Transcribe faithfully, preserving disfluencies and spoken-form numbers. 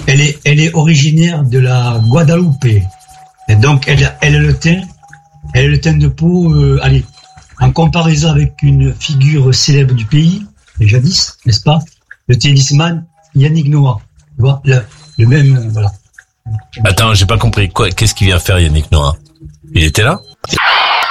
Elle est, elle est originaire de la Guadeloupe. Et donc, elle, elle a le teint, elle a le teint de peau, euh, allez, en comparaison avec une figure célèbre du pays, jadis, n'est-ce pas? Le tennisman Yannick Noah. Tu vois, le, le même, euh, voilà. Attends, j'ai pas compris. Quoi, qu'est-ce qu'il vient faire Yannick Noah? Il était là?